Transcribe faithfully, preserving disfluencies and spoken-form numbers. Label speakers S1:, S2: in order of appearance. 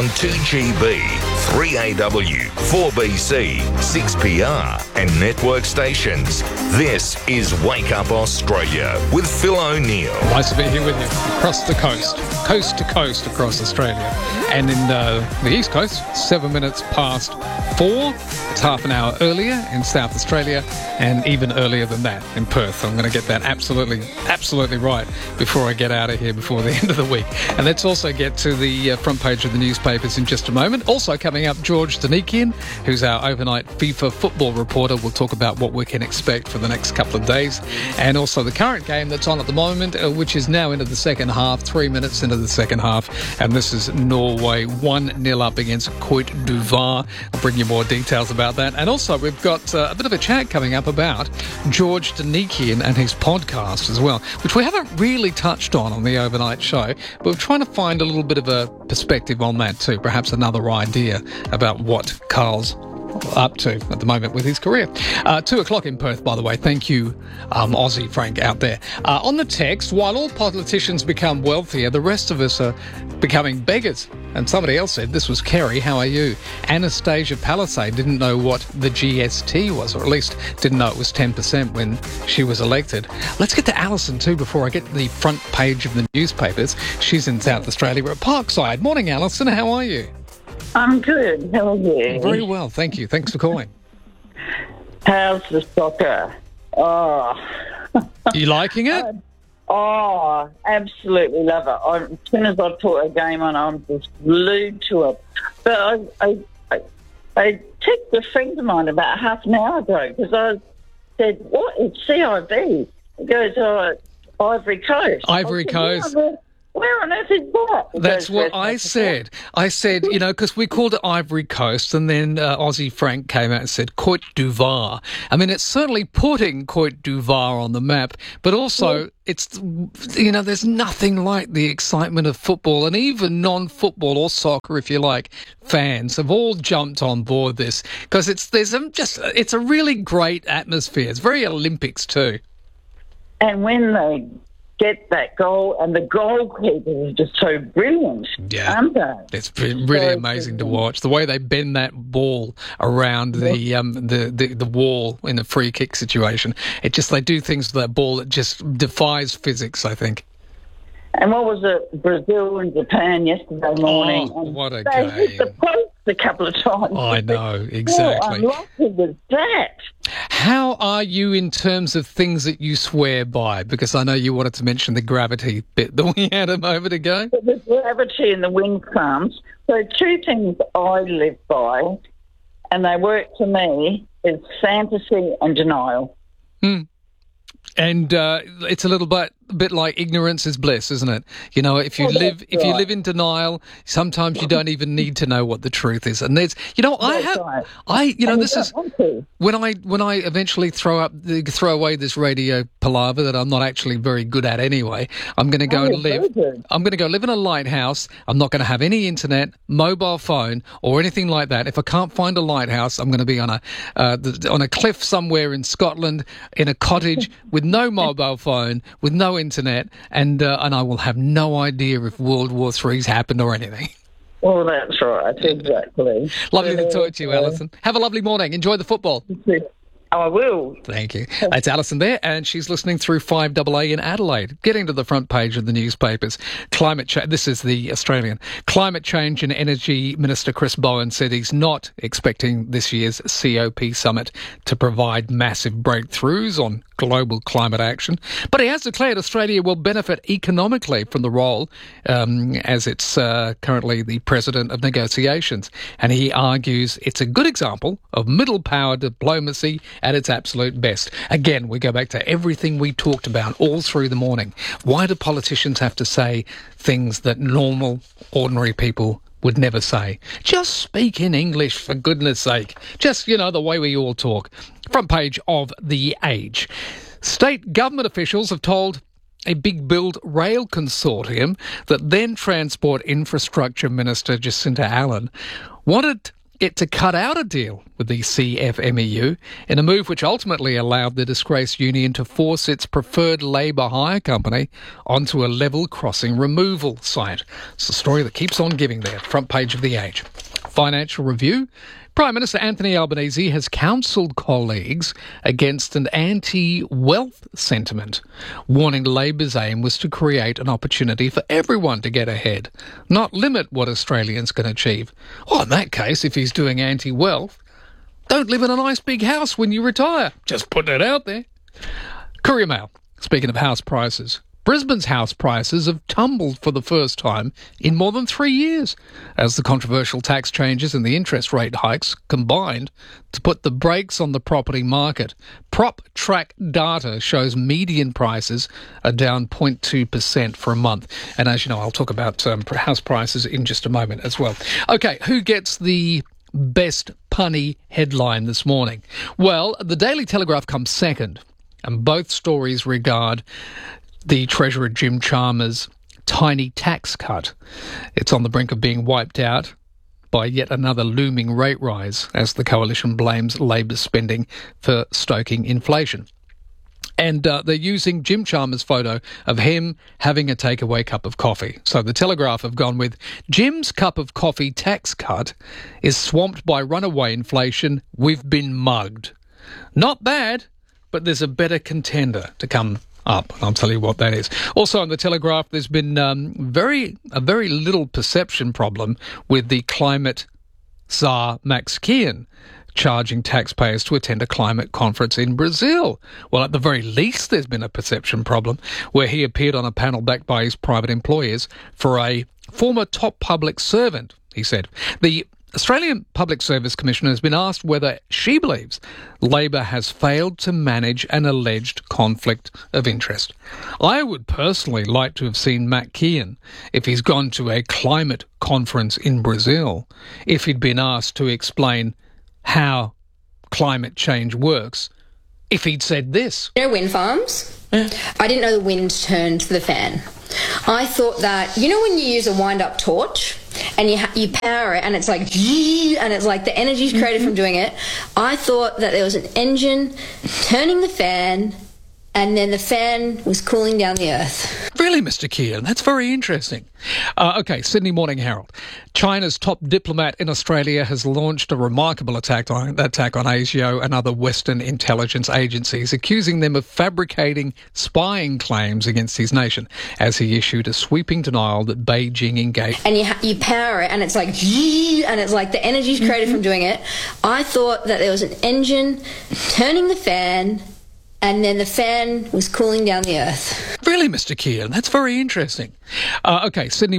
S1: on two G B, three A W, four B C, six P R and network stations. This is Wake Up Australia with Phil O'Neill.
S2: Nice to be here with you across the coast, coast to coast across Australia. And in uh, the East Coast, seven minutes past four. It's half an hour earlier in South Australia and even earlier than that in Perth. I'm going to get that absolutely, absolutely right before I get out of here before the end of the week. And let's also get to the uh, front page of the newspapers in just a moment. Also coming up, George Danikian, who's our overnight FIFA football reporter. We'll talk about what we can expect for the next couple of days. And also the current game that's on at the moment, uh, which is now into the second half, three minutes into the second half. And this is Norway one nil up against Cote d'Ivoire. I'll bring you more details about that. And also we've got uh, a bit of a chat coming up about George Danikian and his podcast as well, which we haven't really touched on on the overnight show, but we're trying to find a little bit of a perspective on that too, perhaps another idea about what Carl's up to at the moment with his career. Uh, two o'clock in Perth, by the way. Thank you, um, Aussie Frank out there. Uh, on the text, while all politicians become wealthier, the rest of us are becoming beggars. And somebody else said, this was Kerry, how are you? Anastasia Palisade didn't know what the G S T was, or at least didn't know it was ten percent when she was elected. Let's get to Alison too before I get to the front page of the newspapers. She's in South Australia. We're at Parkside. Morning, Alison. How are you?
S3: I'm good. How are you?
S2: Very well, thank you. Thanks for calling.
S3: How's the soccer? Oh.
S2: You liking it?
S3: Oh, absolutely love it. I, as soon as I put a game on, I'm just glued to it. But I, I, I, I texted a friend of mine about half an hour ago because I said, what is C I B? He goes, oh, Ivory Coast.
S2: Ivory
S3: said,
S2: Coast.
S3: Yeah, where on earth is that?
S2: That's what I said. I said, you know, because we called it Ivory Coast, and then uh, Aussie Frank came out and said Cote d'Ivoire. I mean, it's certainly putting Cote d'Ivoire on the map, but also it's, you know, there's nothing like the excitement of football, and even non-football or soccer, if you like, fans have all jumped on board this because it's there's a, just it's a really great atmosphere. It's very Olympics too.
S3: And when they get that goal, and the goalkeepers are just so brilliant,
S2: yeah,
S3: aren't they?
S2: It's been really so amazing to watch the way they bend that ball around the um the, the the wall in a free kick situation. It just they do things to that ball that just defies physics, I think.
S3: And what was it, Brazil and Japan yesterday morning?
S2: Oh, what a
S3: they
S2: game.
S3: hit the post a couple of times.
S2: I know, exactly.
S3: How unlucky was that?
S2: How are you in terms of things that you swear by? Because I know you wanted to mention the gravity bit that we had a moment ago.
S3: The gravity and the wind farms. So two things I live by, and they work for me, is fantasy and denial.
S2: Hmm. And uh, it's a little bit, a bit like ignorance is bliss, isn't it? You know, if you
S3: oh,
S2: live, if
S3: right.
S2: you live in denial, sometimes you don't even need to know what the truth is. And there's, you know, I
S3: that's
S2: have,
S3: right.
S2: I, you know,
S3: and
S2: this
S3: you
S2: is when I when I eventually throw up, the, throw away this radio palaver that I'm not actually very good at anyway. I'm going to go
S3: oh,
S2: and live. I'm going to go live in a lighthouse. I'm not going to have any internet, mobile phone, or anything like that. If I can't find a lighthouse, I'm going to be on a uh, the, on a cliff somewhere in Scotland in a cottage with no mobile phone, with no internet, and uh, and I will have no idea if World War Three's happened or anything.
S3: Well, that's right, exactly.
S2: Lovely to talk to you, Alison. Have a lovely morning. Enjoy the football.
S3: I will.
S2: Thank you. That's Alison there, and she's listening through five A A in Adelaide. Getting to the front page of the newspapers. Climate change. This is the Australian. Climate Change and Energy Minister Chris Bowen said he's not expecting this year's C O P summit to provide massive breakthroughs on global climate action, but he has declared Australia will benefit economically from the role um, as it's uh, currently the president of negotiations. And he argues it's a good example of middle power diplomacy at its absolute best. Again, we go back to everything we talked about all through the morning. Why do politicians have to say things that normal, ordinary people would never say? Just speak in English, for goodness sake. Just, you know, the way we all talk. Front page of The Age. State government officials have told a Big Build Rail consortium that then Transport Infrastructure Minister Jacinta Allen wanted it to cut out a deal with the C F M E U in a move which ultimately allowed the disgraced union to force its preferred Labor hire company onto a level crossing removal site. It's a story that keeps on giving there, front page of The Age. Financial Review. Prime Minister Anthony Albanese has counselled colleagues against an anti-wealth sentiment, warning Labor's aim was to create an opportunity for everyone to get ahead, not limit what Australians can achieve. Well, in that case, if he's doing anti-wealth, don't live in a nice big house when you retire. Just putting it out there. Courier Mail. Speaking of house prices, Brisbane's house prices have tumbled for the first time in more than three years as the controversial tax changes and the interest rate hikes combined to put the brakes on the property market. PropTrack data shows median prices are down zero point two percent for a month. And as you know, I'll talk about um, house prices in just a moment as well. OK, who gets the best punny headline this morning? Well, the Daily Telegraph comes second, and both stories regard the Treasurer Jim Chalmers' tiny tax cut. It's on the brink of being wiped out by yet another looming rate rise as the coalition blames Labor's spending for stoking inflation. And uh, they're using Jim Chalmers' photo of him having a takeaway cup of coffee. So the Telegraph have gone with Jim's cup of coffee tax cut is swamped by runaway inflation. We've been mugged. Not bad, but there's a better contender to come up. I'll tell you what that is. Also on the Telegraph, there's been um, very a very little perception problem with the climate czar Max Kean charging taxpayers to attend a climate conference in Brazil. Well, at the very least, there's been a perception problem where he appeared on a panel backed by his private employers for a former top public servant, he said. The Australian Public Service Commissioner has been asked whether she believes Labor has failed to manage an alleged conflict of interest. I would personally like to have seen Matt Kean, if he's gone to a climate conference in Brazil, if he'd been asked to explain how climate change works, if he'd said this.
S4: You know wind farms? Yeah. I didn't know the wind turned the fan. I thought that, you know when you use a wind-up torch and you ha- you power it and it's like, and it's like the energy's created mm-hmm. from doing it, I thought that there was an engine turning the fan and then the fan was cooling down the earth.
S2: Really, Mister Kean? That's very interesting. Uh, OK, Sydney Morning Herald. China's top diplomat in Australia has launched a remarkable attack on, attack on ASIO and other Western intelligence agencies, accusing them of fabricating spying claims against his nation, as he issued a sweeping denial that Beijing engaged.
S4: And you ha- you power it and it's like, and it's like the energy's created mm-hmm. from doing it. I thought that there was an engine turning the fan and then the fan was cooling down the earth.
S2: Really, Mister Kean? That's very interesting. Uh, OK, Sydney